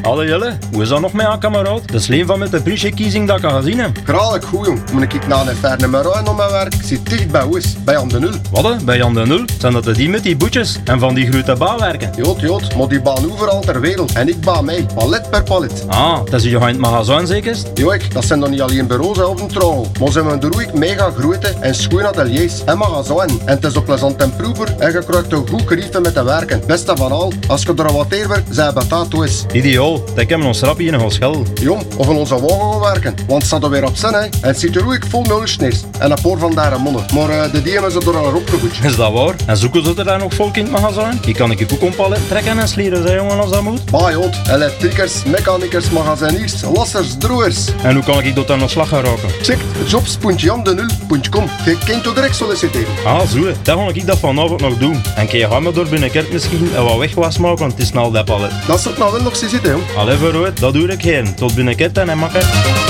Alle Jelle, hoe is dat nog met haar kameraad? Dat is een van mijn Peprisje-kiezing dat ik al gezien heb. Graag goed, jong. Moet ik naar een ferne Meruin om mijn werk? Ik zit dicht bij Oes, bij Jan de Nul. Wat? Bij Jan de Nul? Zijn dat die met die boetjes en van die grote bouwwerken? Jood, maar die baan overal ter wereld. En ik baan mij, palet per palet. Ah, dat is je in het magazijn zeker? Joik, dat zijn dan niet alleen bureaus hè, op een trouw. Maar zijn we er ook mega grote en schoon ateliers en magazijn. En het is ook plezant en proever en je krijgt een goed geriefte met te werken. Beste van al, als je er wat teer werkt, zijn betaald is. Ideaal, dat hebben ons rap hier nog schel. Jong, of in onze wagen gaan werken. Want het staat er weer op zin, hè. En het zit er ook vol nulsneers. En een paar van daar monnen. Maar de die hebben ze er al opgevoed. Is dat waar? En zoeken ze er daar nog volk in het magazijn? Die kan ik ook een palet trekken en slieren, zei jongen, als dat moet. Maar joh, elektrikers, mechanikers, magaziniers, lassers, droers. En hoe kan ik dat dan nog slag gaan raken? Check jobs.jandenul.com. Je kunt je direct solliciteren. Ah, zo, dat ga ik dat vanavond nog doen. En kun je gaan me door binnenkort misschien en wat wegwas maken, want het is snel dat palet. Dat soort nou wel nog zitten, jong. Allee, vooruit, dat doe ik geen. Tot binnenkort en makker.